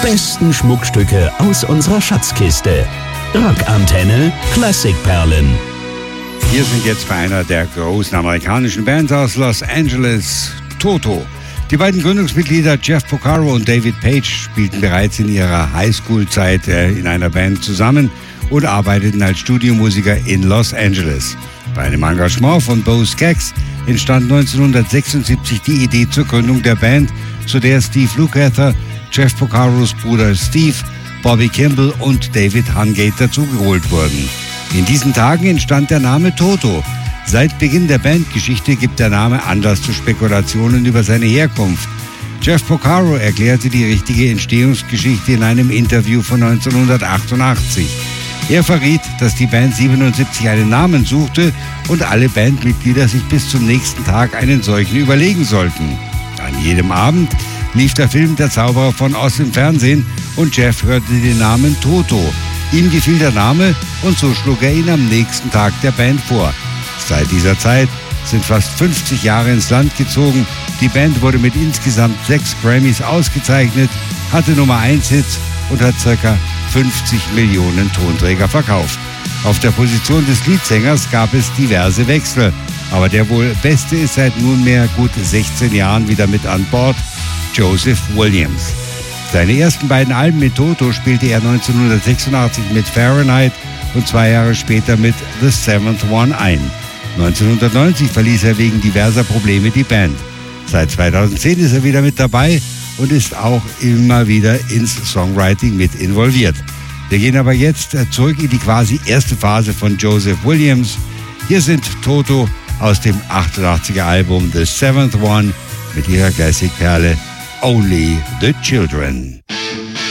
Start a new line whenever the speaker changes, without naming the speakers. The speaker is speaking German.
besten Schmuckstücke aus unserer Schatzkiste. Rockantenne Klassikperlen.
Wir sind jetzt bei einer der großen amerikanischen Bands aus Los Angeles, Toto. Die beiden Gründungsmitglieder Jeff Porcaro und David Page spielten bereits in ihrer Highschool-Zeit in einer Band zusammen und arbeiteten als Studiomusiker in Los Angeles. Bei einem Engagement von Bo Skaggs entstand 1976 die Idee zur Gründung der Band, zu der Steve Lukather, Jeff Porcaros Bruder Steve, Bobby Kimball und David Hungate dazugeholt wurden. In diesen Tagen entstand der Name Toto. Seit Beginn der Bandgeschichte gibt der Name Anlass zu Spekulationen über seine Herkunft. Jeff Porcaro erklärte die richtige Entstehungsgeschichte in einem Interview von 1988. Er verriet, dass die Band 77 einen Namen suchte und alle Bandmitglieder sich bis zum nächsten Tag einen solchen überlegen sollten. An jedem Abend lief der Film Der Zauberer von Oz im Fernsehen und Jeff hörte den Namen Toto. Ihm gefiel der Name und so schlug er ihn am nächsten Tag der Band vor. Seit dieser Zeit sind fast 50 Jahre ins Land gezogen. Die Band wurde mit insgesamt 6 Grammys ausgezeichnet, hatte Nummer 1 Hits und hat ca. 50 Millionen Tonträger verkauft. Auf der Position des Leadsängers gab es diverse Wechsel, aber der wohl beste ist seit nunmehr gut 16 Jahren wieder mit an Bord, Joseph Williams. Seine ersten beiden Alben mit Toto spielte er 1986 mit Fahrenheit und 2 Jahre später mit The Seventh One ein. 1990 verließ er wegen diverser Probleme die Band. Seit 2010 ist er wieder mit dabei und ist auch immer wieder ins Songwriting mit involviert. Wir gehen aber jetzt zurück in die quasi erste Phase von Joseph Williams. Hier sind Toto aus dem 88er Album The Seventh One mit ihrer Classic-Perle Only the Children.